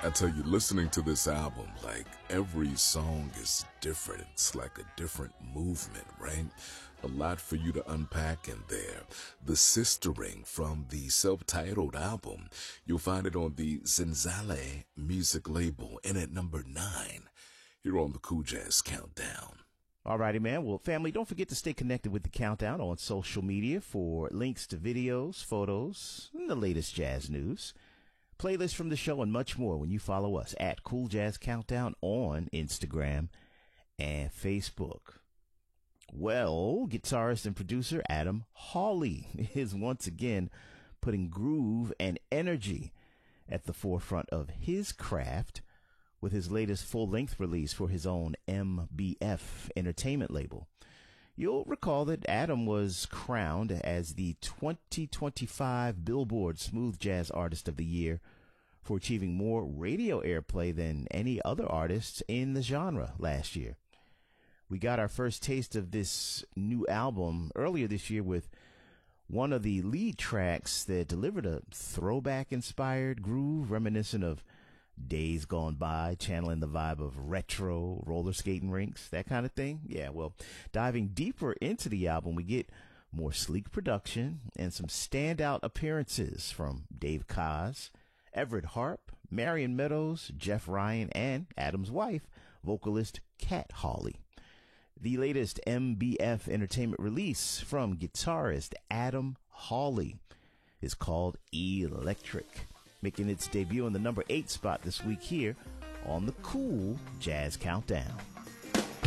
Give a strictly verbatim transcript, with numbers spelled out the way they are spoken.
I tell you, listening to this album, like every song is different. It's like a different movement, right? A lot for you to unpack in there. The Sistering from the self-titled album, you'll find it on the Zenzale music label and at number nine here on the Cool Jazz Countdown. Alrighty, man. Well, family, don't forget to stay connected with the Countdown on social media for links to videos, photos, and the latest jazz news, playlists from the show, and much more when you follow us at Cool Jazz Countdown on Instagram and Facebook. Well, guitarist and producer Adam Hawley is once again putting groove and energy at the forefront of his craft with his latest full-length release for his own M B F entertainment label. You'll recall that Adam was crowned as the twenty twenty-five Billboard Smooth Jazz Artist of the Year for achieving more radio airplay than any other artists in the genre last year. We got our first taste of this new album earlier this year with one of the lead tracks that delivered a throwback-inspired groove reminiscent of days gone by, channeling the vibe of retro roller skating rinks, that kind of thing. Yeah, well, diving deeper into the album, we get more sleek production and some standout appearances from Dave Koz, Everett Harp, Marion Meadows, Jeff Ryan, and Adam's wife, vocalist Kat Hawley. The latest M B F entertainment release from guitarist Adam Hawley is called Electric, making its debut in the number eight spot this week here on the Cool Jazz Countdown.